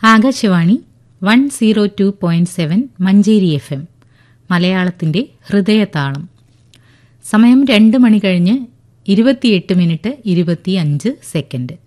Akashvani 102.7 Manjeri FM മലയാളത്തിന്റെ ഹൃദയതാളം. സമയം 2 മണി കഴിഞ്ഞ് 28 മിനിറ്റ് 25 സെക്കൻഡ്.